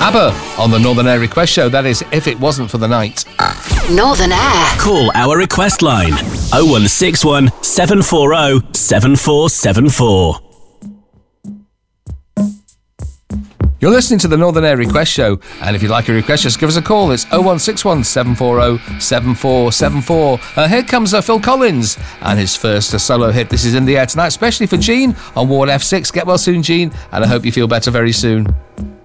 ABBA on the Northern Air Request Show. That is, If It Wasn't for the Night. Northern Air. Call our request line 0161 740 7474. You're listening to the Northern Air Request Show, and if you'd like a request, just give us a call. It's 0161 740 7474. Here comes Phil Collins and his first solo hit. This is In the Air Tonight, especially for Gene on Ward F6. Get well soon, Gene, and I hope you feel better very soon.